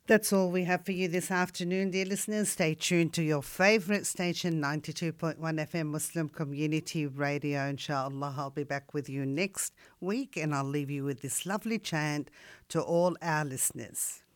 That's all we have for you this afternoon, dear listeners. Stay tuned to your favourite station, 92.1 FM Muslim Community Radio. Inshallah, I'll be back with you next week and I'll leave you with this lovely chant to all our listeners.